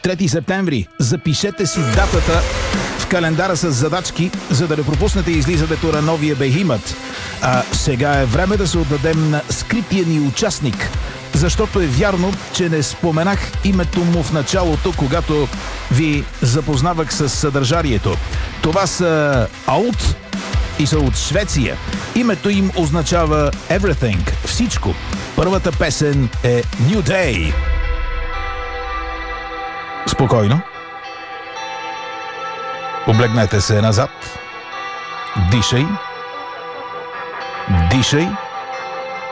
23 септември. Запишете си датата в календара с задачки, за да не пропуснете излизането на новия Бехимът. А сега е време да се отдадем на скрития ни участник, защото е вярно, че не споменах името му в началото, когато ви запознавах с съдържанието. Това са Аут и са от Швеция. Името им означава Everything, всичко. Първата песен е New Day. Спокойно. Облегнете се назад. Дишай. Дишай.